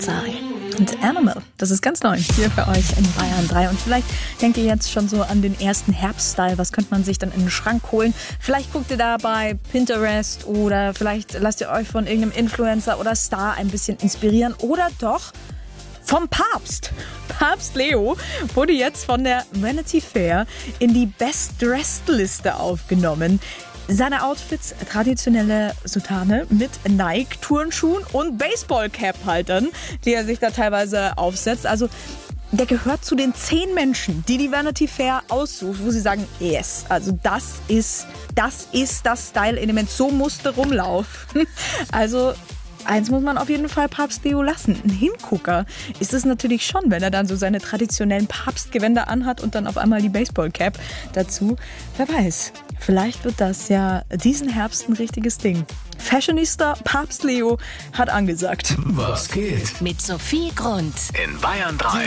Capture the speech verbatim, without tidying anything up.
Polizei. Und Animal, das ist ganz neu hier für euch in Bayern drei. Und vielleicht denkt ihr jetzt schon so an den ersten Herbststyle. Was könnte man sich dann in den Schrank holen? Vielleicht guckt ihr da bei Pinterest oder vielleicht lasst ihr euch von irgendeinem Influencer oder Star ein bisschen inspirieren. Oder doch vom Papst. Papst Leo wurde jetzt von der Vanity Fair in die Best-Dressed-Liste aufgenommen. Seine Outfits, traditionelle Soutane mit Nike-Turnschuhen und Baseball-Cap-Haltern, die er sich da teilweise aufsetzt. Also der gehört zu den zehn Menschen, die die Vanity Fair aussucht, wo sie sagen, yes, also das ist das, ist das Style-Element, so musste rumlaufen. Also eins muss man auf jeden Fall Papst Leo lassen. Ein Hingucker ist es natürlich schon, wenn er dann so seine traditionellen Papstgewänder anhat und dann auf einmal die Baseballcap dazu. Wer weiß, vielleicht wird das ja diesen Herbst ein richtiges Ding. Fashionista Papst Leo hat angesagt. Was geht? Mit Sophie Grund In Bayern drei.